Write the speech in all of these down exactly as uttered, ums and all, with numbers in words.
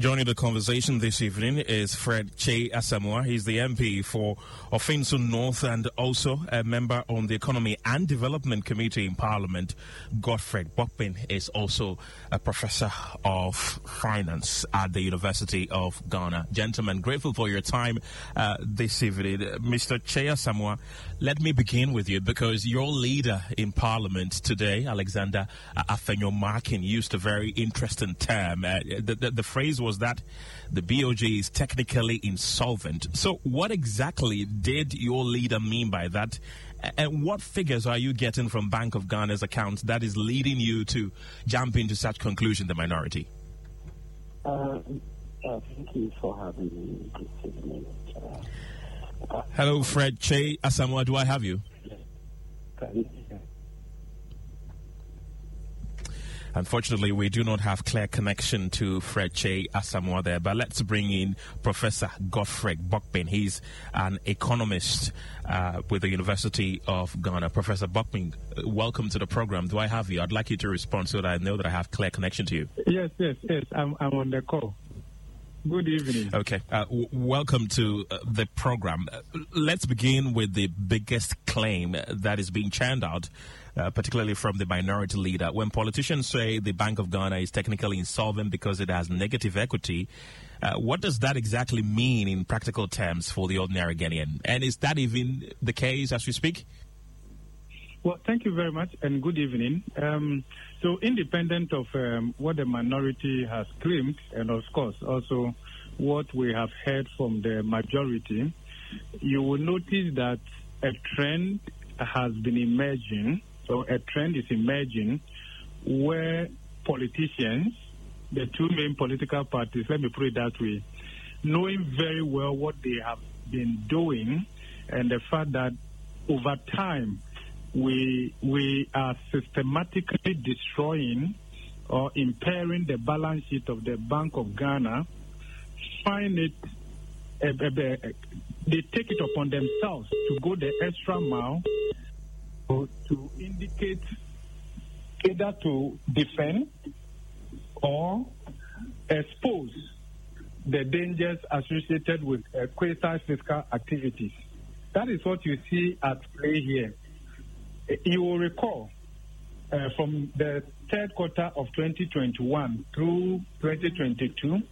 Joining the conversation this evening is Fred Che Asamoah. He's the M P for Ofinsu North and also a member on the Economy and Development Committee in Parliament. Godfred Bokpin is also a professor of finance at the University of Ghana. Gentlemen, grateful for your time uh, this evening. Mister Che Asamoah, let me begin with you because your leader in Parliament today, Alexander uh, Afenyo-Markin, used a very interesting term. Uh, the, the, the phrase was that the B O G is technically insolvent. So what exactly did your leader mean by that? And what figures are you getting from Bank of Ghana's accounts that is leading you to jump into such conclusion, the minority? Uh, uh, thank you for having me this evening. Uh, uh, Hello, Fred Che Asamoah. Do I have you? Yes. Unfortunately, we do not have clear connection to Fred Che Asamoah there, but let's bring in Professor Godfred Bokpin. He's an economist uh, with the University of Ghana. Professor Bokpin, welcome to the program. Do I have you? I'd like you to respond so that I know that I have clear connection to you. Yes, yes, yes. I'm, I'm on the call. Good evening. Okay. Uh, w- welcome to uh, the program. Uh, let's begin with the biggest claim that is being churned out, uh, particularly from the minority leader. When politicians say the Bank of Ghana is technically insolvent because it has negative equity, uh, what does that exactly mean in practical terms for the ordinary Ghanaian? And is that even the case as we speak? Well, thank you very much and good evening. Um, so independent of um, what the minority has claimed, and of course also what we have heard from the majority, you will notice that a trend has been emerging, or a trend is emerging, where politicians, the two main political parties, let me put it that way, knowing very well what they have been doing and the fact that over time, We we are systematically destroying or impairing the balance sheet of the Bank of Ghana. Find it, uh, uh, they take it upon themselves to go the extra mile to, to indicate either to defend or expose the dangers associated with uh, quasi-fiscal activities. That is what you see at play here. You will recall uh, from the third quarter of twenty twenty-one through twenty twenty-two,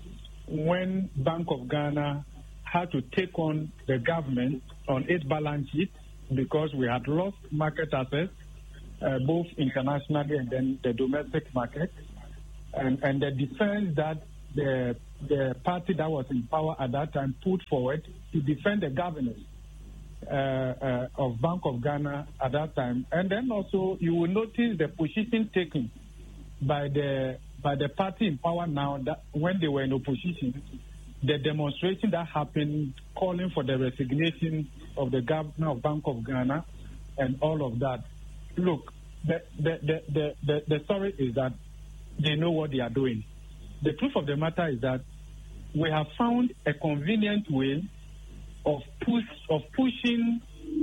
when Bank of Ghana had to take on the government on its balance sheet because we had lost market access, uh, both internationally and then the domestic market, and, and the defense that the, the party that was in power at that time put forward to defend the governance Uh, uh, of Bank of Ghana at that time. And then also you will notice the position taken by the by the party in power now that when they were in opposition, the demonstration that happened calling for the resignation of the governor of Bank of Ghana and all of that. Look, the the, the, the, the, the story is that they know what they are doing. The truth of the matter is that we have found a convenient way of push of pushing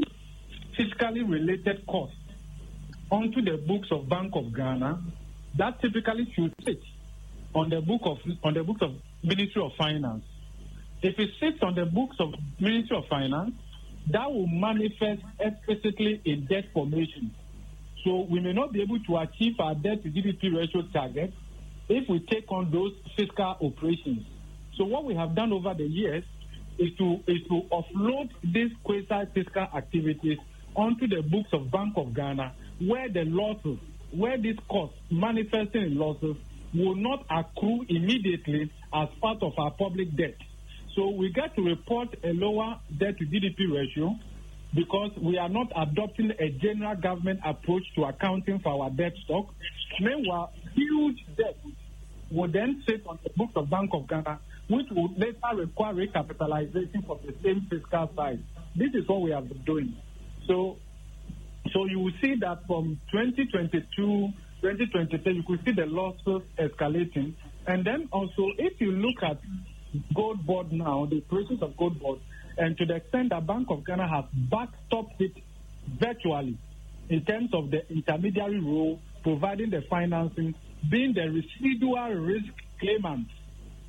fiscally related costs onto the books of Bank of Ghana that typically should sit on the book of on the books of Ministry of Finance. If it sits on the books of Ministry of Finance, that will manifest explicitly in debt formation. So we may not be able to achieve our debt to G D P ratio target if we take on those fiscal operations. So what we have done over the years is to is to offload these quasi-fiscal activities onto the books of Bank of Ghana, where the losses, where these costs manifesting in losses will not accrue immediately as part of our public debt. So we get to report a lower debt to G D P ratio because we are not adopting a general government approach to accounting for our debt stock. Meanwhile, huge debt will then sit on the books of Bank of Ghana, which would later require recapitalization from the same fiscal size. This is what we have been doing. So, so you will see that from twenty twenty-two, twenty twenty-three, you could see the losses escalating. And then also, if you look at Gold Board now, the operations of Gold Board, and to the extent that Bank of Ghana has backstopped it virtually in terms of the intermediary role, providing the financing, being the residual risk claimant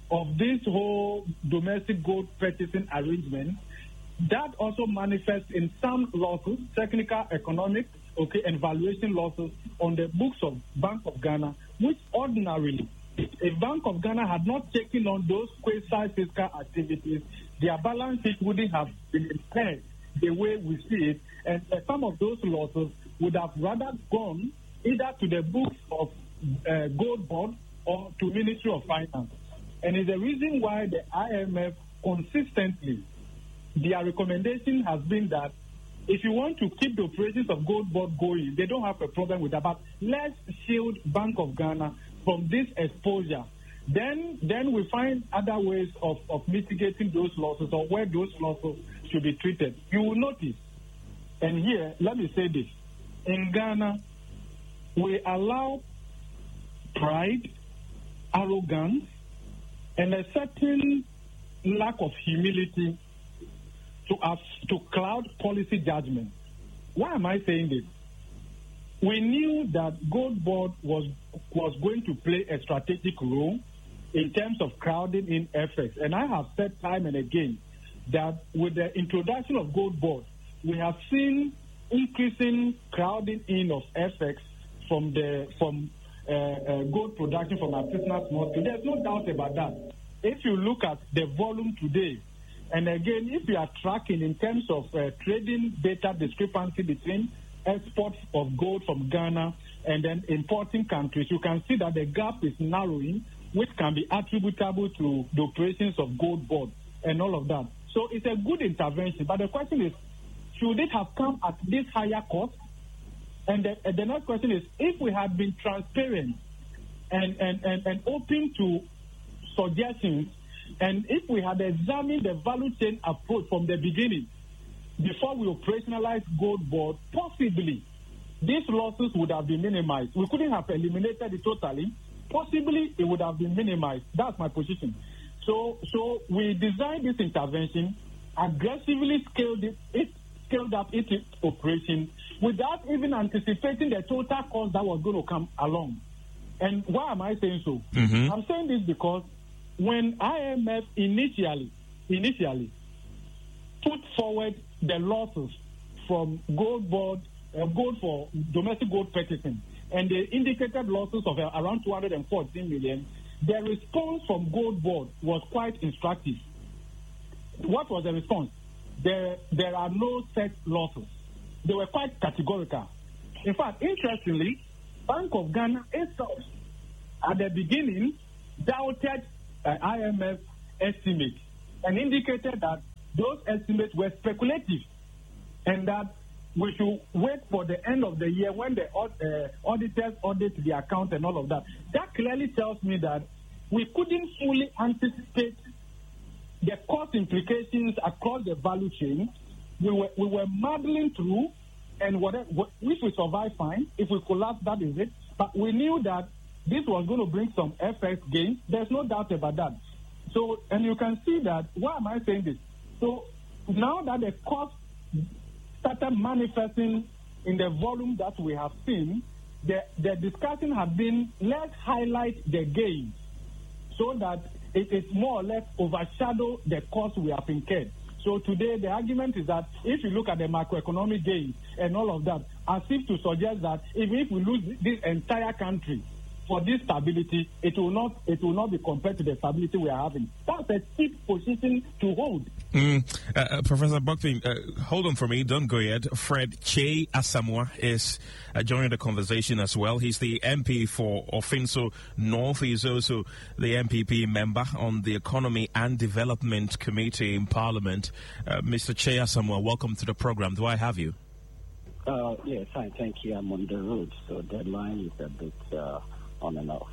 of this whole domestic gold purchasing arrangement, that also manifests in some losses, technical, economic, okay, and valuation losses on the books of Bank of Ghana, which ordinarily, if Bank of Ghana had not taken on those quasi-fiscal activities, their balance sheet wouldn't have been impaired the way we see it, and uh, some of those losses would have rather gone either to the books of uh, Gold Board or to Ministry of Finance. And it's the reason why the I M F consistently, their recommendation has been that if you want to keep the operations of Gold Board going, they don't have a problem with that, but let's shield Bank of Ghana from this exposure. Then then we find other ways of, of mitigating those losses or where those losses should be treated. You will notice, and here, let me say this, in Ghana, we allow pride, arrogance, and a certain lack of humility to us to cloud policy judgment. Why am I saying this? We knew that Gold Board was was going to play a strategic role in terms of crowding in F X. And I have said time and again that with the introduction of Gold Board, we have seen increasing crowding in of F X from the from uh, uh, gold production from artisanal small scale. There's no doubt about that. If you look at the volume today, and again, if you are tracking in terms of uh, trading data discrepancy between exports of gold from Ghana and then importing countries, you can see that the gap is narrowing, which can be attributable to the operations of Gold Board and all of that. So it's a good intervention. But the question is, should it have come at this higher cost? And the, and the next question is, if we had been transparent and, and, and, and open to suggestions, and if we had examined the value chain approach from the beginning, before we operationalized Gold Board, possibly these losses would have been minimized. We couldn't have eliminated it totally. Possibly it would have been minimized. That's my position. So, so we designed this intervention, aggressively scaled it, it scaled up its operation without even anticipating the total cost that was going to come along. And why am I saying so? Mm-hmm. I'm saying this because when I M F initially, initially put forward the losses from Gold Board, uh, gold for domestic gold purchasing, and they indicated losses of uh, around two hundred fourteen million, the response from Gold Board was quite instructive. What was the response? There, there are no such losses. They were quite categorical. In fact, interestingly, Bank of Ghana itself, at the beginning, doubted uh, I M F estimates and indicated that those estimates were speculative and that we should wait for the end of the year when the uh, auditors audit the account and all of that. That clearly tells me that we couldn't fully anticipate the cost implications across the value chain. We were we were muddling through, and whatever, if we survive, fine. If we collapse, that is it. But we knew that this was going to bring some F X gains. There's no doubt about that. So, and you can see that. Why am I saying this? So now that the cost started manifesting in the volume that we have seen, the, the discussion has been, let's highlight the gains so that it is more or less overshadow the cost we have incurred. So today the argument is that if you look at the macroeconomic gains and all of that, as if to suggest that even if we lose this entire country for this stability, it will not it will not be compared to the stability we are having. That's a cheap position to hold. Mm. Uh, uh, Professor Boakpin, uh, hold on for me. Don't go yet. Fred Che Asamoah is uh, joining the conversation as well. He's the M P for Ofinso North. He's also the M P P member on the Economy and Development Committee in Parliament. Uh, Mister Che Asamoah, welcome to the program. Do I have you? Uh, yes, fine. Thank you. I'm on the road, so the line is a bit uh, on and off.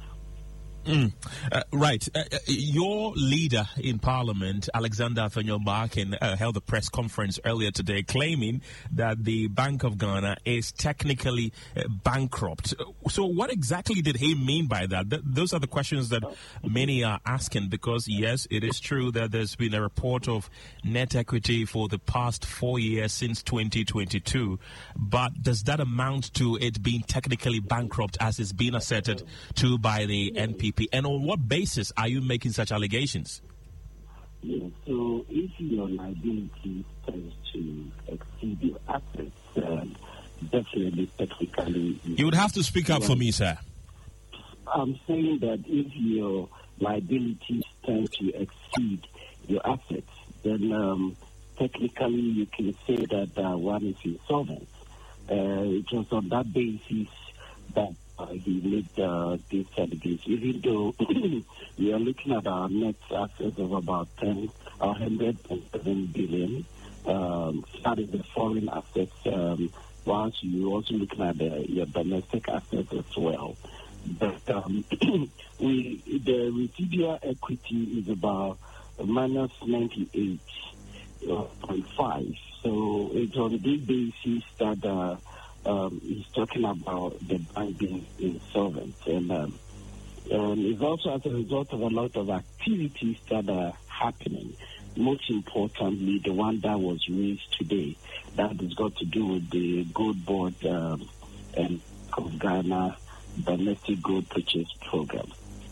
Mm. Uh, right. Uh, your leader in Parliament, Alexander Afenyo-Markin, uh, held a press conference earlier today claiming that the Bank of Ghana is technically uh, bankrupt. So what exactly did he mean by that? Th- those are the questions that many are asking because, yes, it is true that there's been a report of net equity for the past four years since twenty twenty-two. But does that amount to it being technically bankrupt as is being asserted to by the N P P P? And on what basis are you making such allegations? Yeah, so if your liability tends to exceed your assets, um, definitely technically... You would have to speak up for me, sir. I'm saying that if your liabilities tend to exceed your assets, then um, technically you can say that uh, one is insolvent. Uh, it was on that basis that uh, he made uh, this allegations, even though we are looking at our net assets of about ten, one hundred seven billion. Um, that is the foreign assets, um, whilst you're also looking at the, your domestic assets as well. But um, we the residual equity is about minus ninety-eight point five. So it's on this basis that uh, um, he's talking about the bank being insolvent. And, um, and it's also as a result of a lot of activities that are happening. Most importantly, the one that was raised today, that has got to do with the Gold Board um, and of Ghana domestic gold purchase program.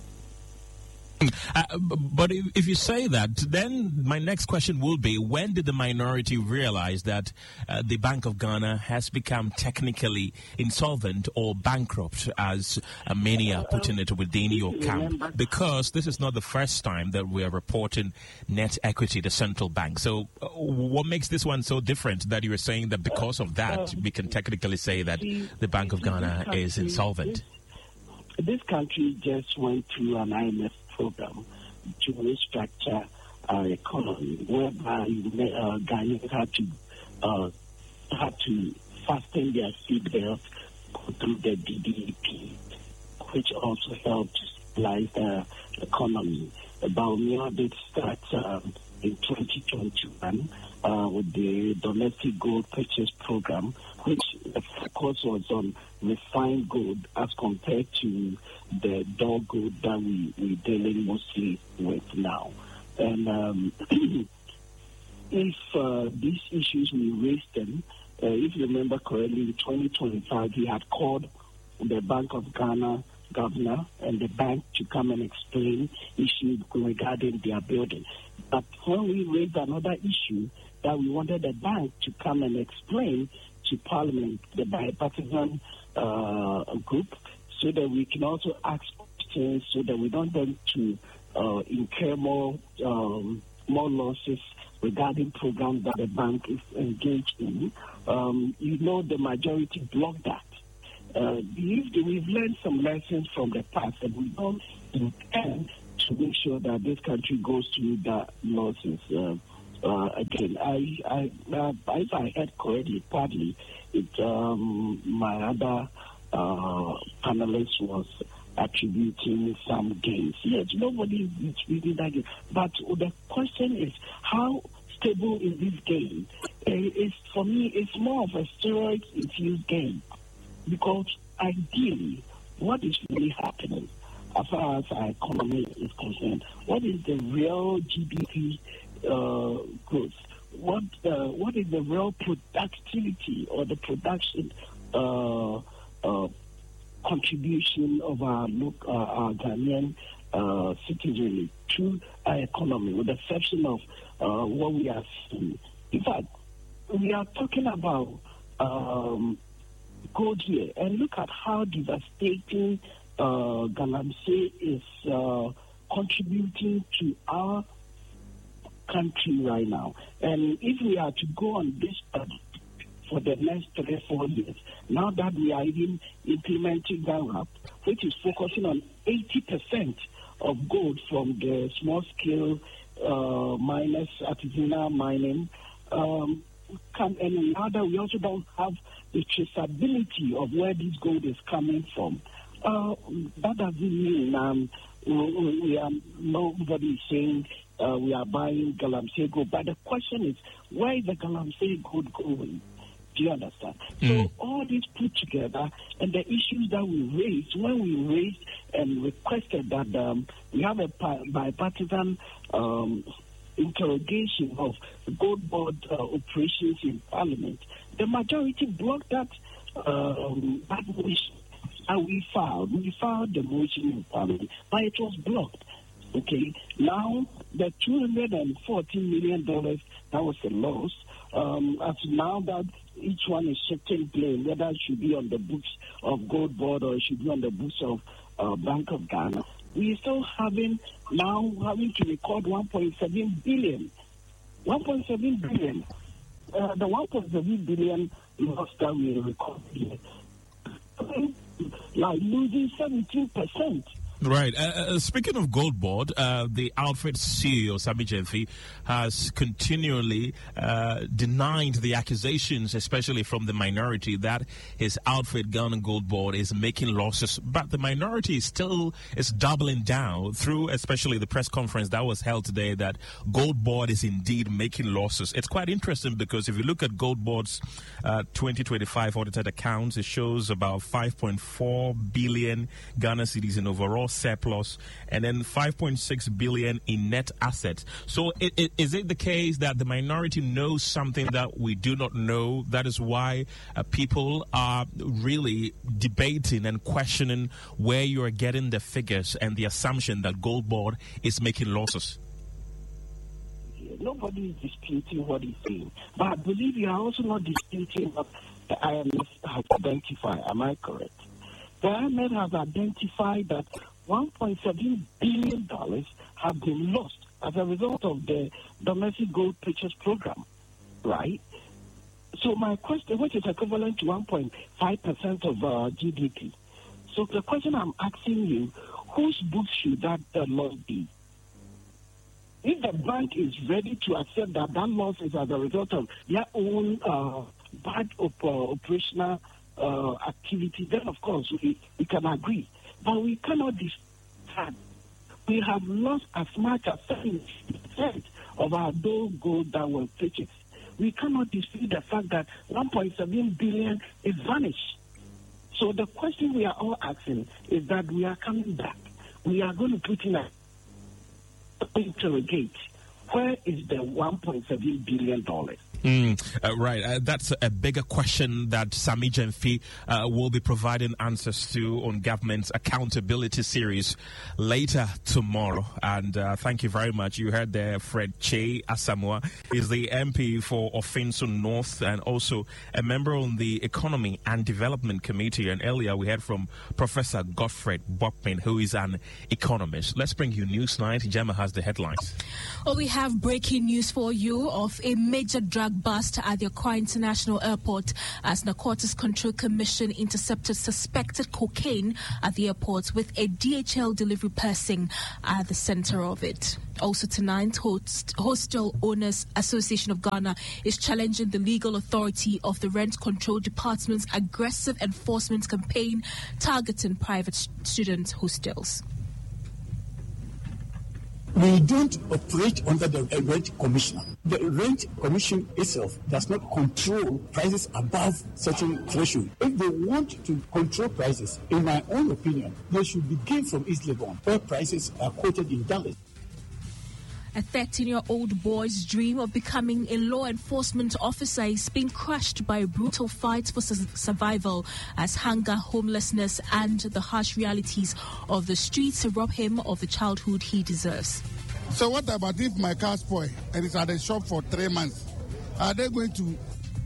Uh, but if, if you say that, then my next question will be, when did the minority realize that uh, the Bank of Ghana has become technically insolvent or bankrupt, as uh, many are putting it within your camp? Because this is not the first time that we are reporting net equity, the central bank. So uh, what makes this one so different that you are saying that because of that, we can technically say that the Bank of Ghana is insolvent? This country just went through an I M F program to restructure our economy, whereby uh, Ghanaians had to uh, had to fasten their seatbelts, go through the D D E P, which also helped to stabilize the economy. Baumia did start um, in twenty twenty-one uh, with the domestic gold purchase program, which the focus was on refined gold as compared to the dull gold that we, we're dealing mostly with now. And um, if uh, these issues, we raised them, uh, if you remember correctly, in twenty twenty-five, he had called the Bank of Ghana governor and the bank to come and explain issues regarding their building. But when we raised another issue that we wanted the bank to come and explain to Parliament, the bipartisan uh, group, so that we can also ask questions, so that we don't want to uh, incur more um, more losses regarding programs that the bank is engaged in. Um, you know, the majority blocked that. Uh, we've learned some lessons from the past, and we don't intend to make sure that this country goes through that losses. Uh, uh, again, I, I, uh, if I heard correctly, partly, it, um, my other uh, panelist was attributing some gains. Yes, nobody is reading that gain. But the question is, how stable is this gain? Uh, it's, for me, it's more of a steroid-infused gain. Because ideally, what is really happening as far as our economy is concerned? What is the real G D P uh, growth? What uh, what is the real productivity or the production uh, uh, contribution of our look, uh, our Ghanaian uh, citizenry to our economy, with the exception of uh, what we are seeing? In fact, we are talking about Um, gold here, and look at how devastating uh, Galamsey is uh, contributing to our country right now. And if we are to go on this path for the next three, four years, now that we are even implementing GANRAP, which is focusing on eighty percent of gold from the small-scale uh, miners, artisanal mining, um, Can, and now that we also don't have the traceability of where this gold is coming from, uh, that doesn't mean um, we, we are, nobody is saying uh, we are buying Galamsey gold. But the question is, where is the Galamsey gold going? Do you understand? Mm. So all this put together, and the issues that we raised, when we raised and requested that um, we have a bipartisan um, interrogation of the Gold Board uh, operations in Parliament, the majority blocked that um, that wish. and we filed. We filed the motion in Parliament, but it was blocked. Okay, now the two hundred fourteen million dollars, that was a loss. Um, as now that each one is shifting blame, whether it should be on the books of Gold Board or it should be on the books of uh, Bank of Ghana, we are still having now having to record one point seven billion. one point seven billion. Uh, the one point seven billion loss that we record here, like losing seventeen percent. Right. Uh, uh, speaking of Gold Board, uh, the Alfred C E O, Sammy Gyamfi, has continually uh, denied the accusations, especially from the minority, that his Alfred Ghana Gold Board is making losses. But the minority still is doubling down through, especially the press conference that was held today, that Gold Board is indeed making losses. It's quite interesting because if you look at Gold Board's uh, twenty twenty-five audited accounts, it shows about five point four billion Ghana cedis in overall surplus and then five point six billion in net assets. So it, it, is it the case that the minority knows something that we do not know? That is why uh, people are really debating and questioning where you are getting the figures and the assumption that Gold Board is making losses. Nobody is disputing what he's saying, but I believe you are also not disputing what the I M F has identified. Am I correct? The I M F has identified that one point seven billion dollars have been lost as a result of the domestic gold purchase program, right? So my question, which is equivalent to one point five percent of uh, G D P. So the question I'm asking you, whose books should that uh, loss be? If the bank is ready to accept that that loss is as a result of their own uh, bad op- uh, operational uh, activity, then of course we, we can agree. But we cannot discard. We have lost as much as seventy percent of our gold that was purchased. We cannot dispute the fact that one point seven billion is vanished. So the question we are all asking is that we are coming back. We are going to put in a interrogate. Where is the one point seven billion dollars? Mm, uh, right. Uh, that's a bigger question that Sammy Gyamfi uh, will be providing answers to on government's accountability series later tomorrow. And uh, thank you very much. You heard there Fred Che Asamoah is the M P for Ofinsu North and also a member on the Economy and Development Committee. And earlier we heard from Professor Godfred Bokpin, who is an economist. Let's bring you Newsnight. Gemma has the headlines. Well, we have breaking news for you of a major drug bust at the Accra International Airport as Narcotics Control Commission intercepted suspected cocaine at the airport with a D H L delivery person at the center of it. Also tonight, Host, Hostel Owners Association of Ghana is challenging the legal authority of the Rent Control Department's aggressive enforcement campaign targeting private student hostels. We don't operate under the Rent Commissioner. The Rent Commission itself does not control prices above certain threshold. If they want to control prices, in my own opinion, they should begin from East Legon, where prices are quoted in dollars. A thirteen-year-old boy's dream of becoming a law enforcement officer is being crushed by a brutal fight for su- survival as hunger, homelessness, and the harsh realities of the streets rob him of the childhood he deserves. So what about if my car spoil and it's at the shop for three months? Are they going to...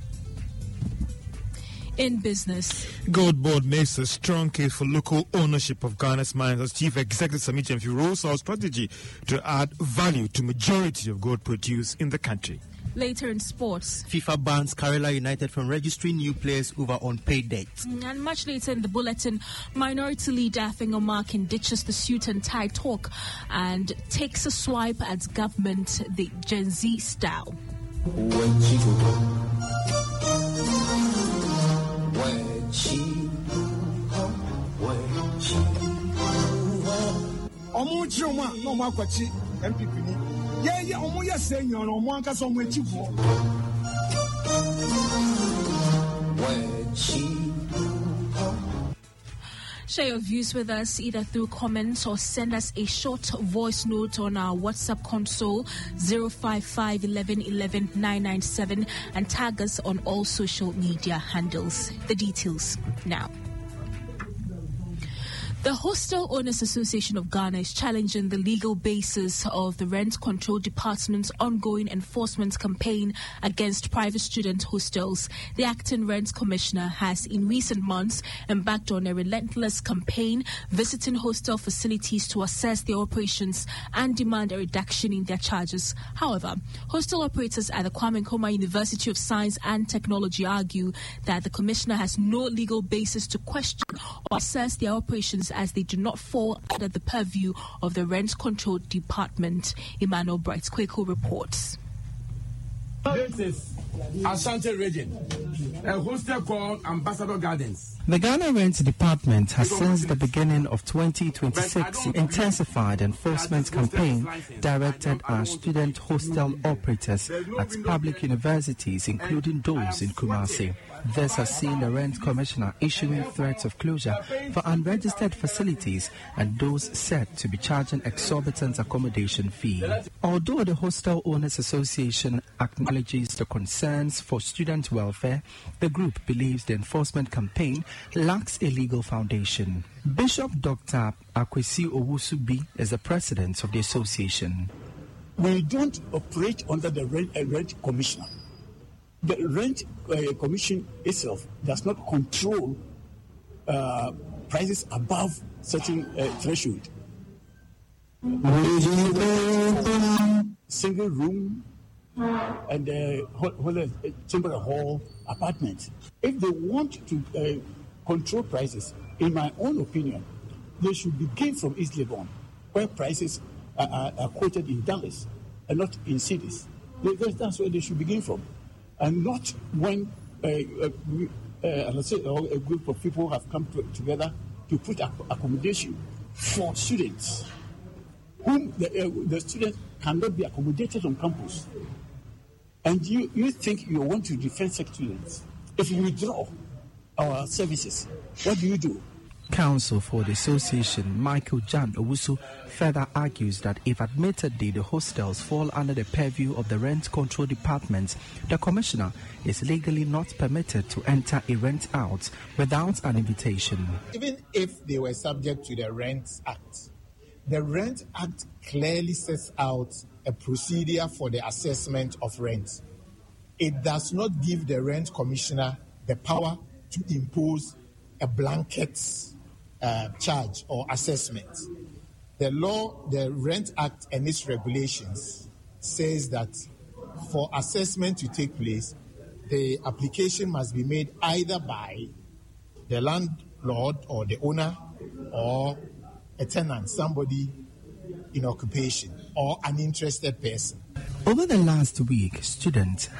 In business, Gold Board makes a strong case for local ownership of Ghana's mines as Chief Executive Sammy Gyamfi rolls out strategy to add value to majority of gold produced in the country. Later in sports, FIFA bans Karela United from registering new players over unpaid debt. And much later in the bulletin, minority leader Afengo Markin ditches the suit and tie talk and takes a swipe at government the Gen Z style. Yeah, yeah, omo ya saying on omo anka so mo echifo. Share your views with us either through comments or send us a short voice note on our WhatsApp console zero five five eleven eleven nine nine seven and tag us on all social media handles. The details now. The Hostel Owners Association of Ghana is challenging the legal basis of the Rent Control Department's ongoing enforcement campaign against private student hostels. The acting Rent Commissioner has in recent months embarked on a relentless campaign visiting hostel facilities to assess their operations and demand a reduction in their charges. However, hostel operators at the Kwame Nkrumah University of Science and Technology argue that the Commissioner has no legal basis to question or assess their operations as they do not fall under the purview of the Rent Control Department. Emmanuel Bright Kweko reports. This is Ashanti region, a hostel called Ambassador Gardens. The Ghana Rent Department has since the beginning of twenty twenty-six intensified enforcement campaign directed at student hostel operators at public universities, including those in Kumasi. This has seen the Rent Commissioner issuing threats of closure for unregistered facilities and those said to be charging exorbitant accommodation fee. Although the Hostel Owners Association acknowledges the concerns for student welfare, the group believes the enforcement campaign lacks a legal foundation. Bishop Doctor Akwesi Owusu-Bi is the president of the association. We don't operate under the Rent, uh, rent Commissioner. The Rent uh, Commission itself does not control uh, prices above certain uh, threshold. Single room and uh, chamber hall apartment. If they want to uh, control prices, in my own opinion, they should begin from East Legon, where prices are, are, are quoted in dollars and not in cities. That's where they should begin from, and not when uh, uh, uh, let's say a group of people have come to, together to put accommodation for students, whom the, uh, the students cannot be accommodated on campus. And you, you think you want to defend such students. If you withdraw our services, what do you do? Counsel for the association, Michael Jan Owusu, further argues that if admittedly the hostels fall under the purview of the Rent Control Department, the Commissioner is legally not permitted to enter a rent out without an invitation. Even if they were subject to the Rent Act, the Rent Act clearly sets out a procedure for the assessment of rent. It does not give the Rent Commissioner the power to impose a blanket uh, charge or assessment. The law, the Rent Act and its regulations says that for assessment to take place, the application must be made either by the landlord or the owner or a tenant, somebody in occupation, or an interested person. Over the last week, students